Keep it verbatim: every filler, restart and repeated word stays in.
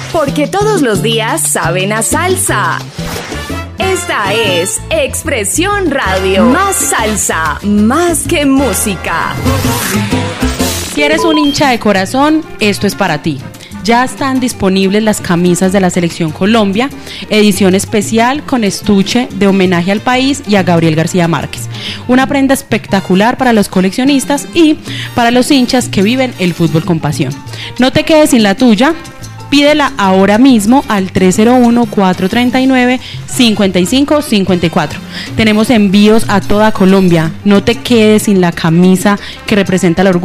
Porque todos los días saben a salsa. Esta es Expresión Radio. Más salsa, más que música. Si eres un hincha de corazón, esto es para ti. Ya están disponibles las camisas de la Selección Colombia, edición especial con estuche de homenaje al país y a Gabriel García Márquez. Una prenda espectacular para los coleccionistas y para los hinchas que viven el fútbol con pasión. No te quedes sin la tuya. Pídela ahora mismo al tres cero uno, cuatro tres nueve, cinco cinco cinco cuatro. Tenemos envíos a toda Colombia. No te quedes sin la camisa que representa el orgullo